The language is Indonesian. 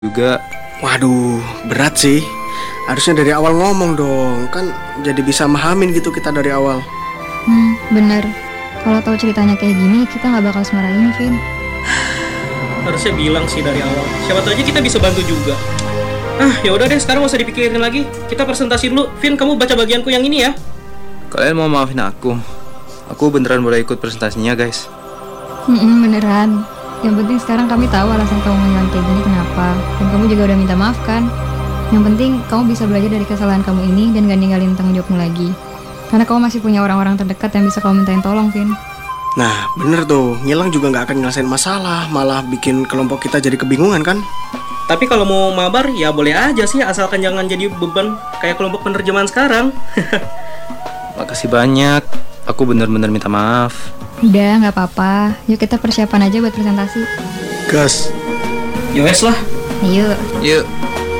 juga. Waduh, berat sih. Harusnya dari awal ngomong dong, kan jadi bisa mahamin gitu kita dari awal. Bener. Kalau tahu ceritanya kayak gini, kita nggak bakal semarah ini, Vin. Harusnya bilang sih dari awal. Siapa tahu aja kita bisa bantu juga. Ya udah deh, sekarang gak usah dipikirin lagi. Kita presentasi dulu. Vin, kamu baca bagianku yang ini ya. Kalian mau maafin aku? Aku beneran boleh ikut presentasinya, guys. Beneran. Yang penting sekarang kami tahu alasan kamu menghilang kayak gini kenapa. Dan kamu juga udah minta maaf kan. Yang penting kamu bisa belajar dari kesalahan kamu ini dan gak ninggalin tanggung jawabmu lagi. Karena kamu masih punya orang-orang terdekat yang bisa kamu mintain tolong, Vin. Nah, bener tuh. Ngilang juga nggak akan nyelesain masalah, malah bikin kelompok kita jadi kebingungan kan? Tapi kalau mau mabar, ya boleh aja sih, asalkan jangan jadi beban kayak kelompok penerjemahan sekarang. Makasih banyak. Aku bener-bener minta maaf. Udah, nggak apa-apa. Yuk kita persiapan aja buat presentasi. Gas. Yowes lah. Yuk. Yuk.